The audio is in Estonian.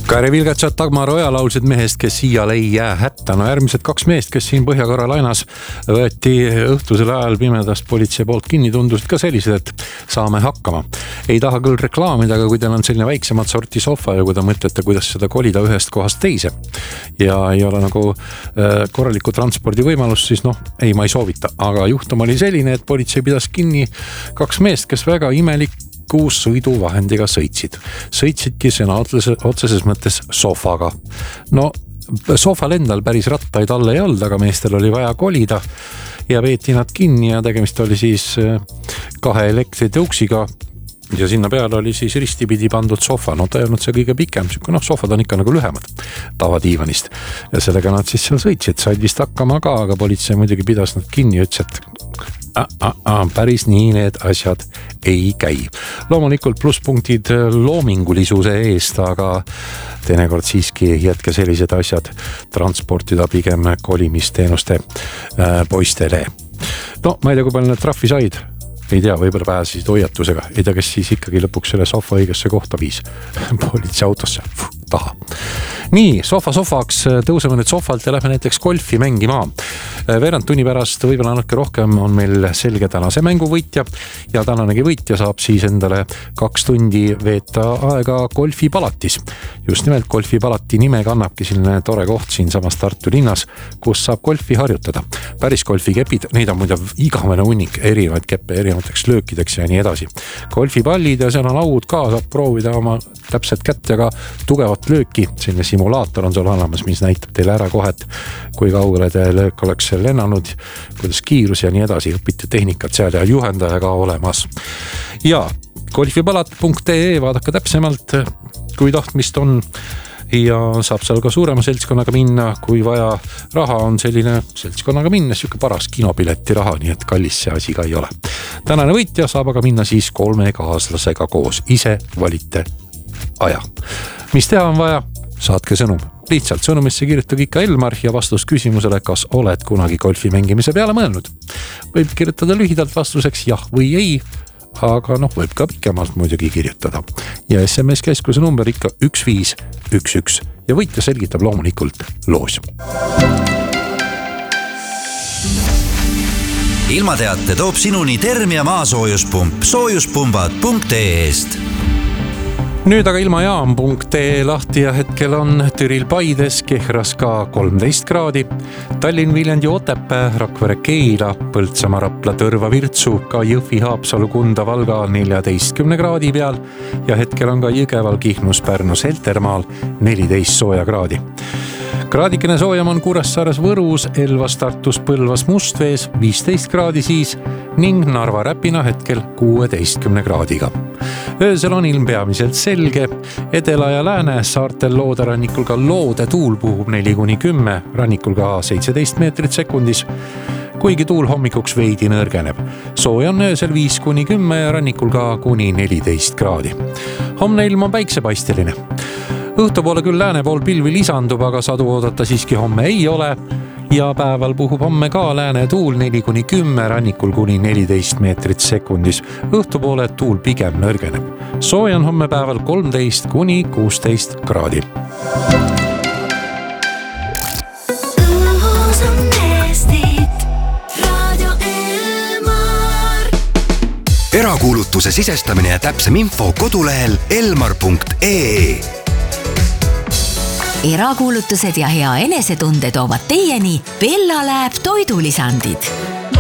Kari Vilgatsat, Dagmar Oja laulsid mehest, kes iial ei jää hätta. No järgmised 2 meest, kes siin Põhja-Carolinas võeti õhtusel ajal pimedast politsei poolt kinni, tundusid ka sellised, et saame hakkama. Ei taha küll reklaamida, aga kui teil on selline väiksemat sorti sofa ja kui te mõtlete, kuidas seda kolida ühest kohast teise ja ei ole nagu korralikku transpordi võimalust, siis ei, ma ei soovita. Aga juhtum oli selline, et politsei pidas kinni 2 meest, kes väga imelik sõiduvahendiga sõitsidki sõna otseses mõttes sofaga. No sofal endal päris rattaid alla ei olnud, aga meestel oli vaja kolida ja veeti nad kinni ja tegemist oli siis 2 elektritõuksiga ja sinna peale oli siis ristipidi pandud sofa. No ta ei olnud see kõige pikem, sofad on ikka nagu lühemad tavadiivanist ja sellega nad siis seal sõitsid, said vist hakkama ka, aga politsei muidugi pidas nad kinni ja ütles, et päris nii need asjad ei käi. Loomulikult plusspunktid loomingulisuse eest, aga teinekord siiski jätke sellised asjad transportida pigem kolimisteenuste poistele. No ma ei tea, kui palju need trahvi said. Ei tea, võib-olla pääsesid hoiatusega. Ei tea, kes siis ikkagi lõpuks selle sofa õigesse kohta viis politsei autosse taha. Nii, sofaks tõuseme nüüd sofalt ja lähme näiteks golfi mängima. Veerand tunni pärast võib-olla natuke rohkem on meil selge tänase mängu võitja ja tänanegi võitja saab siis endale 2 tundi veeta aega golfipalatis. Just nimelt golfipalati nime kannabki selline tore koht siin samas Tartu linnas, kus saab golfi harjutada. Päris golfikepid, neid on muide igavene hunnik, erinevaid keppe erinevateks löökideks ja nii edasi. Golfipallid ja seal on aud ka, saab proovida oma täpselt kätt ja ka tugevat lööki. Selline simulaator on seal olemas, mis näitab teile ära kohet, kui kaugele te löök oleks lennanud, kuidas kiirus ja nii edasi, õpite tehnikat seal ja juhendaja ka olemas. Ja golfipalat.ee vaadake täpsemalt, kui tahtmist on ja saab seal ka suurema seltskonnaga minna, kui vaja. Raha on selline seltskonnaga minna, siuke paras kinopileti raha, nii et kallis see asi ka ei ole. Tänane võitja saab aga minna siis 3 kaaslasega koos, ise valite aja. Mis teha on vaja? Saatke sõnum. Lihtsalt sõnumisse kirjutage ikka Elmar ja vastus küsimusele, kas oled kunagi golfi mängimise peale mõelnud. Võib kirjutada lühidalt vastuseks jah või ei, aga võib ka pikemalt muidugi kirjutada. Ja SMS keskuse number ikka 1511 ja võitja selgitab loomulikult loos. Ilmateate toob sinuni Termia maasoojuspump soojuspumbad.ee-st. Nüüd aga ilmajaam.ee lahti ja hetkel on Türil Paides, Kehras ka 13 kraadi. Tallinn, Viljandi, Otepää, Rakvere, Keila, Põltsamaa, Rapla, Tõrva, Virtsu, ka Jõhvi, Haapsalu, Kunda, Valga 14 kraadi peal ja hetkel on ka Jõgeval, Kihnus, Pärnus, Heltermaal 14 sooja kraadi. Kraadikene soojam on Kuressaares, Võrus, Elvas, Tartus, Põlvas, Mustvees 15 kraadi siis ning Narva Räpina hetkel 16 kraadiga. Öösel on ilm peamiselt selge, Edela ja Lääne saartel Loode rannikul ka Loode tuul puhub 4-10, rannikul ka 17 meetrit sekundis, kuigi tuul hommikuks veidi nõrgeneb. Sooja on öösel 5-10 ja rannikul ka kuni 14 kraadi. Homne ilm on päiksepaisteline. Õhtupoole küll lääne pool pilvi lisandub, aga sadu oodata siiski homme ei ole ja päeval puhub homme ka lääne tuul 4-10, rannikul kuni 14 meetrit sekundis. Õhtupoole tuul pigem nõrgeneb. Sooja on homme päeval 13-16 kraadi. Erakuulutuse sisestamine ja täpsem info kodulehel elmar.ee. Erakuulutused ja hea enesetunde toovad teieni Bella Lab toidulisandid.